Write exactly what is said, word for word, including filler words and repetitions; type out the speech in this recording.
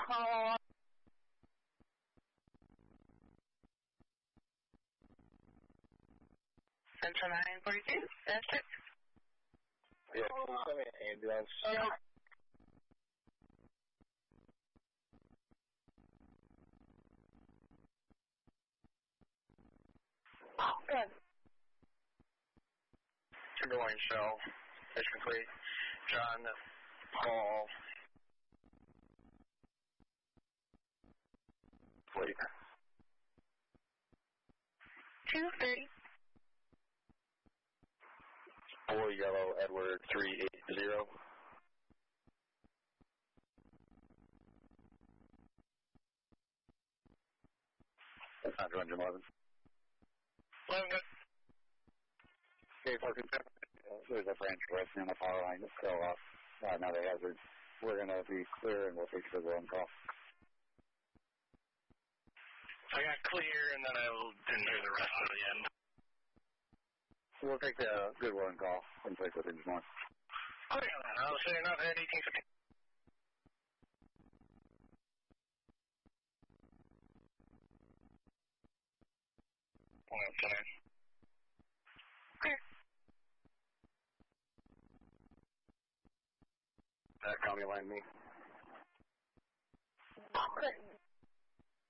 call. Central nine forty-two, that's it. Yeah, can you send me an ambulance? Yeah. Good. Good morning, Shell. Mission complete. John, Paul. Wait. two thirty. Four Yellow Edward three eight zero. That's not two hundred eleven. eleven good. Okay, four two seven. There's a branch resting on the power line. It's still off. Uh, another hazard. We're going to be clear and we'll take the one call. I got clear and then I didn't hear the rest of the end. So we'll take the good one call and place with one. Okay, I'll say enough at eighteen fifty. Okay. Clear. That county line me. Clear.